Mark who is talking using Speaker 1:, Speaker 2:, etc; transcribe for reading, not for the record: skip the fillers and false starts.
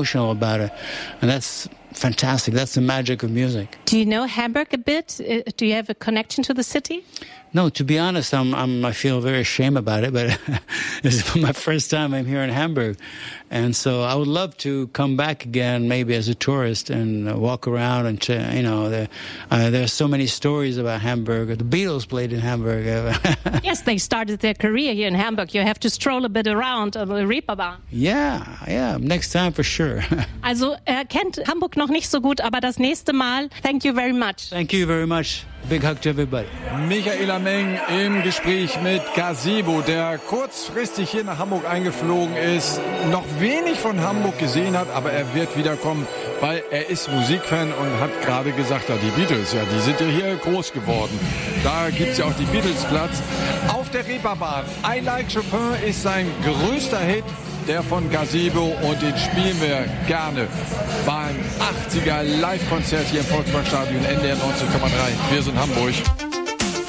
Speaker 1: emotional about it. And that's fantastic. That's the magic of music.
Speaker 2: Do you know Hamburg a bit? Do you have a connection to the city?
Speaker 1: No, to be honest, I feel very ashamed about it, but this is my first time I'm here in Hamburg. And so I would love to come back again, maybe as a tourist, and walk around and, there are so many stories about Hamburg. The Beatles played in Hamburg.
Speaker 2: Yes, they started their career here in Hamburg. You have to stroll a bit around on the Reeperbahn.
Speaker 1: Yeah, next time for sure.
Speaker 2: Also, kennt Hamburg noch nicht so gut, aber das nächste Mal. Thank you very much.
Speaker 1: Thank you very much. Big hug to everybody.
Speaker 3: Michaela Meng im Gespräch mit Gazebo, der kurzfristig hier nach Hamburg eingeflogen ist, noch wenig von Hamburg gesehen hat, aber er wird wiederkommen, weil er ist Musikfan und hat gerade gesagt, ja, die Beatles, ja, die sind ja hier groß geworden. Da gibt es ja auch die Beatles-Platz. Auf der Reeperbahn, I Like Chopin ist sein größter Hit, der von Gazebo, und den spielen wir gerne beim 80er Live-Konzert hier im Volksparkstadion NDR 90,3. Wir sind Hamburg.